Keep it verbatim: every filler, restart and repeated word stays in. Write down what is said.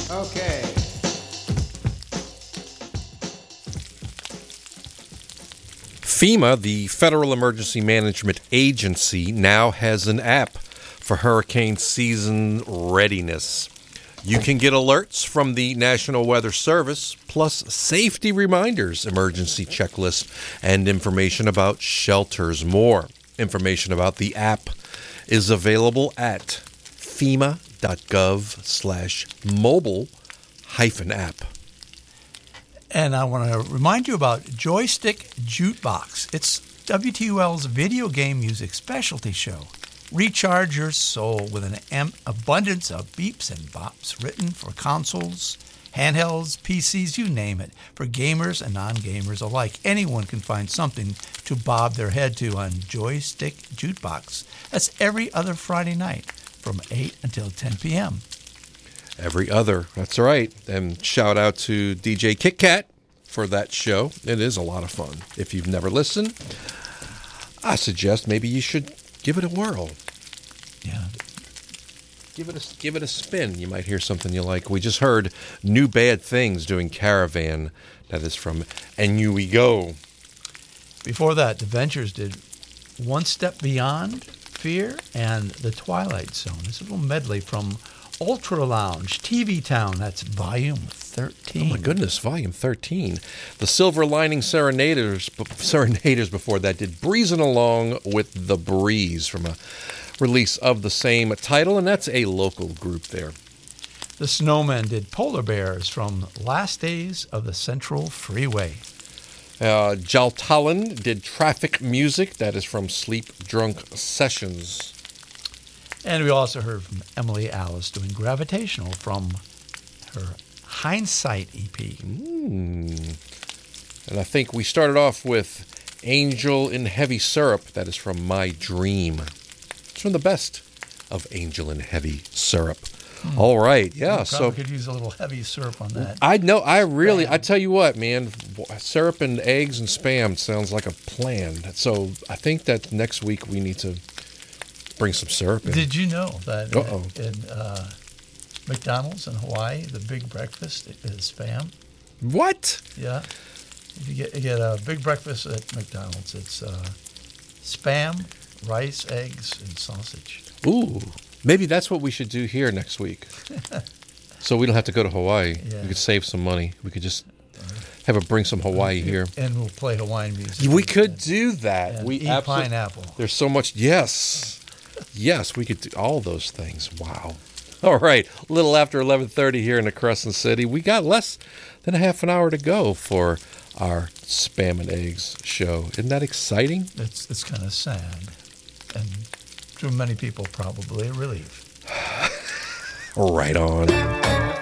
Okay. FEMA, the Federal Emergency Management Agency, now has an app for hurricane season readiness. You can get alerts from the National Weather Service, plus safety reminders, emergency checklist, and information about shelters. More information about the app is available at fema.gov slash mobile hyphen app. And I want to remind you about Joystick Jukebox. It's W T U L's video game music specialty show. Recharge your soul with an am- abundance of beeps and bops written for consoles, handhelds, P Cs, you name it. For gamers and non-gamers alike, anyone can find something to bob their head to on Joystick Jukebox. That's every other Friday night from eight until ten p.m. Every other, that's right. And shout out to D J Kit Kat for that show. It is a lot of fun. If you've never listened, I suggest maybe you should give it a whirl. Yeah. Give it a, give it a spin. You might hear something you like. We just heard New Bad Things doing Caravan. That is from And You We Go. Before that, The Ventures did One Step Beyond Fear and The Twilight Zone. It's a little medley from Ultra Lounge, T V Town. That's volume thirteen. Oh, my goodness, volume thirteen. The Silver Lining Serenaders, Serenaders before that did Breezing Along with the Breeze from a release of the same title, and that's a local group there. The Snowmen did Polar Bears from Last Days of the Central Freeway. Uh, Jaltalan did Traffic Music. That is from Sleep Drunk Sessions. And we also heard from Emily Alice doing Gravitational from her Hindsight E P. Mm. And I think we started off with Angel in Heavy Syrup. That is from My Dream. It's from the best of Angel in Heavy Syrup. Mm. All right, yeah. You so probably could use a little heavy syrup on that. I know. I really. Spam. I tell you what, man. Syrup and eggs and spam sounds like a plan. So I think that next week we need to bring some syrup in. Did you know that Uh-oh. in uh, McDonald's in Hawaii, the big breakfast is spam? What? Yeah. If you get, you get a big breakfast at McDonald's, it's uh, spam, rice, eggs, and sausage. Ooh. Maybe that's what we should do here next week. So we don't have to go to Hawaii. Yeah. We could save some money. We could just have a bring some Hawaii here. And we'll play Hawaiian music. We could and, do that. and We eat absol- pineapple. There's so much. Yes. Yes, we could do all those things. Wow. All right. A little after eleven thirty here in the Crescent City. We got less than a half an hour to go for our Spam and Eggs show. Isn't that exciting? It's, it's kind of sad. And to many people, probably a relief. Right on.